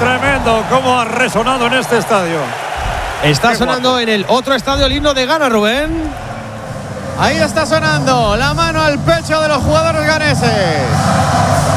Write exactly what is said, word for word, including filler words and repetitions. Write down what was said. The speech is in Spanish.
tremendo cómo ha resonado en este estadio. Está Qué sonando guapo. en el otro estadio el himno de Ghana, Rubén. Ahí está sonando la mano al pecho de los jugadores ganeses.